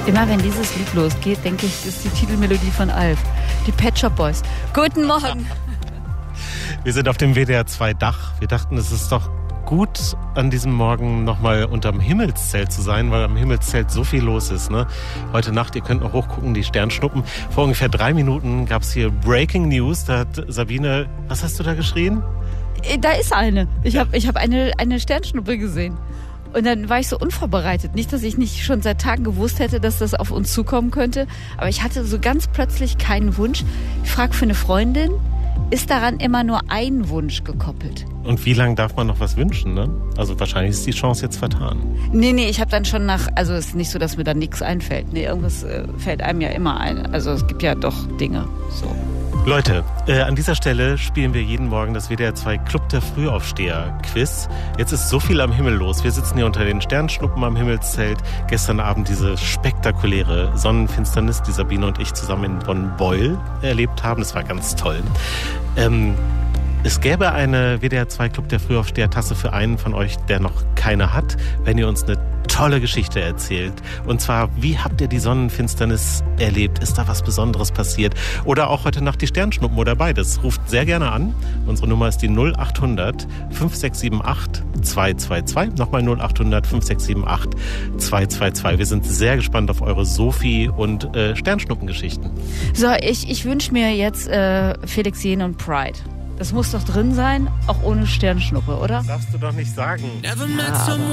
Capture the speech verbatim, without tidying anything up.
Immer wenn dieses Lied losgeht, denke ich, das ist die Titelmelodie von Alf. Die Pet Shop Boys. Guten Morgen. Wir sind auf dem W D R zwei Dach. Wir dachten, es ist doch gut, an diesem Morgen nochmal unterm Himmelszelt zu sein, weil am Himmelszelt so viel los ist. Ne? Heute Nacht, ihr könnt noch hochgucken, die Sternschnuppen. Vor ungefähr drei Minuten gab es hier Breaking News. Da hat Sabine, was hast du da geschrien? Da ist eine. Ich habe ich hab eine, eine Sternschnuppe gesehen. Und dann war ich so unvorbereitet. Nicht, dass ich nicht schon seit Tagen gewusst hätte, dass das auf uns zukommen könnte. Aber ich hatte so ganz plötzlich keinen Wunsch. Ich frage für eine Freundin, ist daran immer nur ein Wunsch gekoppelt? Und wie lange darf man noch was wünschen, ne? Also wahrscheinlich ist die Chance jetzt vertan. Nee, nee, ich habe dann schon nach, also es ist nicht so, dass mir da nichts einfällt. Nee, irgendwas äh, fällt einem ja immer ein. Also es gibt ja doch Dinge, so. Leute, äh, an dieser Stelle spielen wir jeden Morgen das W D R zwei Club der Frühaufsteher-Quiz. Jetzt ist so viel am Himmel los. Wir sitzen hier unter den Sternschnuppen am Himmelszelt. Gestern Abend diese spektakuläre Sonnenfinsternis, die Sabine und ich zusammen in Bonn-Beuel erlebt haben. Das war ganz toll. Ähm, es gäbe eine W D R zwei Club der Frühaufsteher-Tasse für einen von euch, der noch keine hat, wenn ihr uns eine tolle Geschichte erzählt. Und zwar, wie habt ihr die Sonnenfinsternis erlebt? Ist da was Besonderes passiert? Oder auch heute Nacht die Sternschnuppen oder beides. Ruft sehr gerne an. Unsere Nummer ist die null acht hundert fünf sechs sieben acht zwei zwei zwei. Nochmal null acht hundert fünf sechs sieben acht zwei zwei zwei. Wir sind sehr gespannt auf eure Sophie- und äh, Sternschnuppengeschichten. So, ich, ich wünsche mir jetzt äh, Felix Jähn und Pride. Das muss doch drin sein, auch ohne Sternschnuppe, oder? Das darfst du doch nicht sagen. Ja,